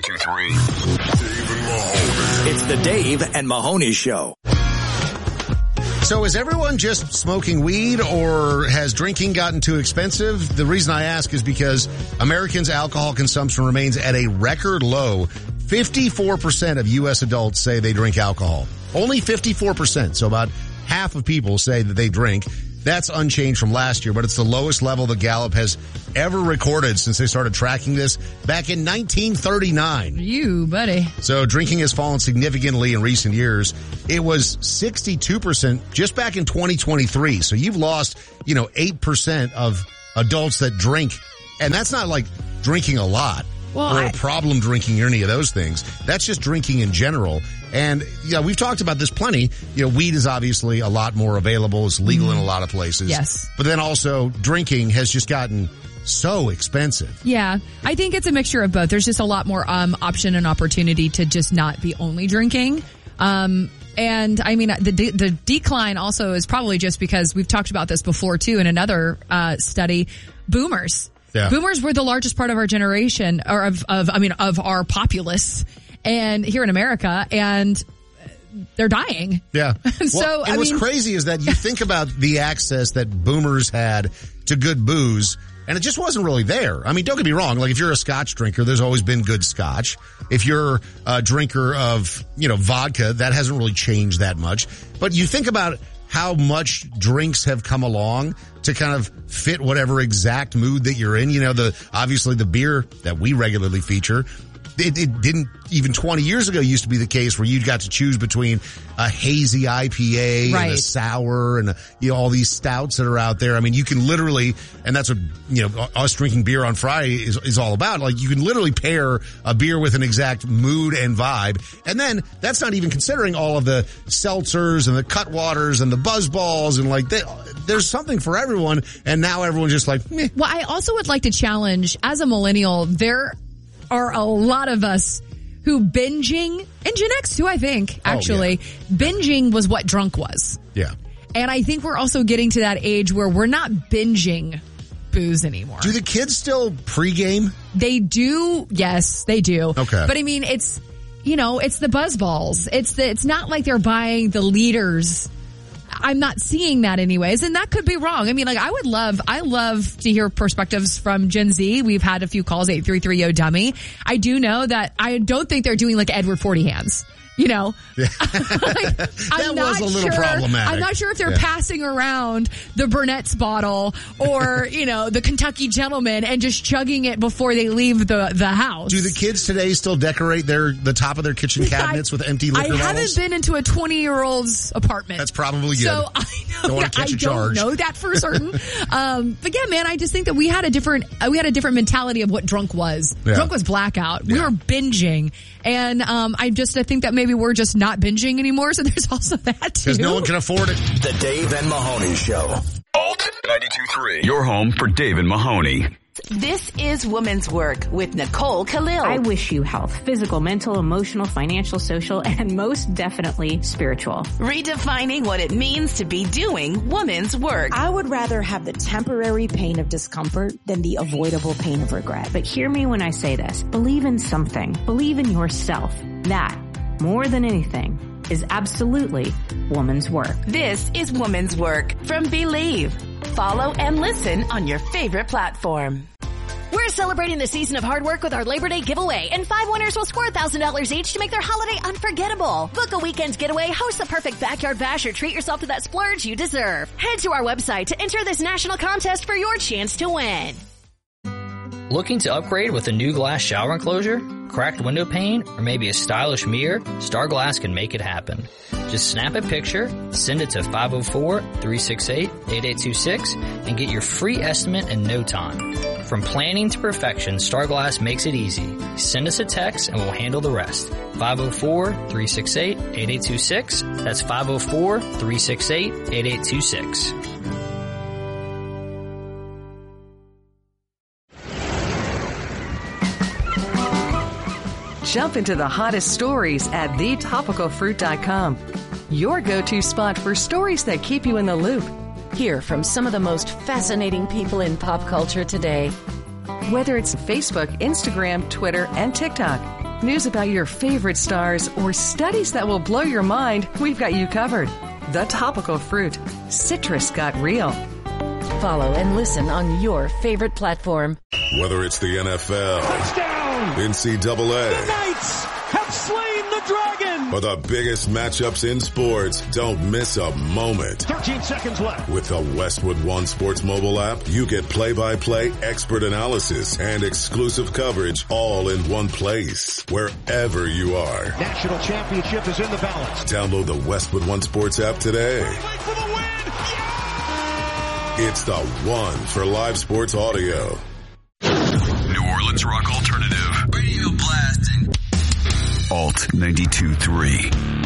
92.3. Dave and Mahoney. It's the Dave and Mahoney Show. So is everyone just smoking weed, or has drinking gotten too expensive? The reason I ask is because Americans' alcohol consumption remains at a record low. 54% of U.S. adults say they drink alcohol. Only 54%. So about half of people say that they drink. That's unchanged from last year, but it's the lowest level the Gallup has ever recorded since they started tracking this back in 1939. You, buddy. So drinking has fallen significantly in recent years. It was 62% just back in 2023. So you've lost, 8% of adults that drink. And that's not like drinking a lot or problem drinking or any of those things. That's just drinking in general. And, we've talked about this plenty. Weed is obviously a lot more available. It's legal in a lot of places. Yes. But then also drinking has just gotten so expensive. Yeah. I think it's a mixture of both. There's just a lot more option and opportunity to just not be only drinking. And I mean, the decline also is probably just because we've talked about this before too in another study. Boomers. Yeah. Boomers were the largest part of our generation, or of our populace, and here in America, and they're dying. Yeah. So what's crazy is that you think about the access that boomers had to good booze, and it just wasn't really there. I mean, don't get me wrong. Like, if you're a scotch drinker, there's always been good scotch. If you're a drinker of, vodka, that hasn't really changed that much. But you think about how much drinks have come along to kind of fit whatever exact mood that you're in. Obviously the beer that we regularly feature, it didn't even 20 years ago used to be the case where you got to choose between a hazy IPA and a sour and all these stouts that are out there. I mean, you can literally, and that's what us drinking beer on Friday is all about. Like, you can literally pair a beer with an exact mood and vibe, and then that's not even considering all of the seltzers and the Cutwaters and the Buzzballs, and there's something for everyone. And now everyone's just like, meh. Well, I also would like to challenge, as a millennial, there are a lot of us who binging, and Gen X too, I think, actually, binging was what drunk was. Yeah. And I think we're also getting to that age where we're not binging booze anymore. Do the kids still pregame? They do. Yes, they do. Okay. But I mean, it's the Buzzballs. It's not like they're buying the liters. I'm not seeing that anyways, and that could be wrong. I mean, I love to hear perspectives from Gen Z. We've had a few calls, 833-YO-DUMMY. I do know that I don't think they're doing like Edward 40 hands. Yeah. That was a little problematic. I'm not sure if they're passing around the Burnett's bottle or, the Kentucky Gentleman and just chugging it before they leave the house. Do the kids today still decorate the top of their kitchen cabinets with empty liquor bottles? I haven't been into a 20-year-old's apartment. That's probably good. So I know don't want to catch a charge. Don't know that for certain. But yeah, man, I just think that we had a different mentality of what drunk was. Yeah. Drunk was blackout. We were binging. And I think that maybe we're just not binging anymore, so there's also that too. Because no one can afford it. The Dave and Mahoney Show. Alt 92.3. Your home for Dave and Mahoney. This is Woman's Work with Nicole Khalil. I wish you health, physical, mental, emotional, financial, social, and most definitely spiritual. Redefining what it means to be doing woman's work. I would rather have the temporary pain of discomfort than the avoidable pain of regret. But hear me when I say this. Believe in something. Believe in yourself. That, more than anything, is absolutely woman's work. This is Woman's Work from Believe. Follow and listen on your favorite platform. We're celebrating the season of hard work with our Labor Day giveaway, and 5 winners will score $1,000 each to make their holiday unforgettable. Book a weekend's getaway, host a perfect backyard bash, or treat yourself to that splurge you deserve. Head to our website to enter this national contest for your chance to win. Looking to upgrade with a new glass shower enclosure, cracked window pane, or maybe a stylish mirror? Star Glass can make it happen. Just snap a picture, send it to 504-368-8826, and get your free estimate in no time. From planning to perfection, Star Glass makes it easy. Send us a text and we'll handle the rest. 504-368-8826. That's 504-368-8826. Jump into the hottest stories at thetopicalfruit.com. Your go-to spot for stories that keep you in the loop. Hear from some of the most fascinating people in pop culture today. Whether it's Facebook, Instagram, Twitter, and TikTok. news about your favorite stars, or studies that will blow your mind, we've got you covered. The Topical Fruit. Citrus got real. Follow and listen on your favorite platform. Whether it's the NFL, touchdown, NCAA, the Knights have slain the dragon, or the biggest matchups in sports, don't miss a moment. 13 seconds left. With the Westwood One Sports mobile app, you get play-by-play expert analysis and exclusive coverage all in one place, wherever you are. National championship is in the balance. Download the Westwood One Sports app today. For the win! It's the one for live sports audio. New Orleans rock alternative. Radio blasting. Alt 92.3.